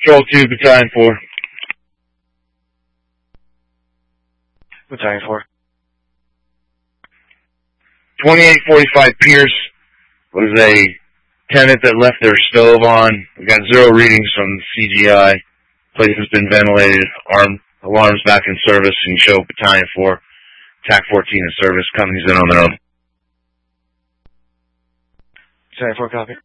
Control 2, Battalion 4. Battalion 4. 2845 Pierce was a tenant that left their stove on. We got 0 readings from CGI. Place has been ventilated. Alarms back in service, and show Battalion 4. TAC 14 in service. Company's in on their own. Battalion 4, copy.